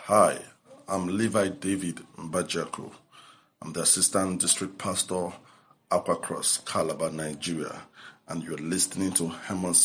Hi, I'm Levi David Mbajako. I'm the Assistant District Pastor, Aqua Cross, Calabar, Nigeria, and you're listening to Herman's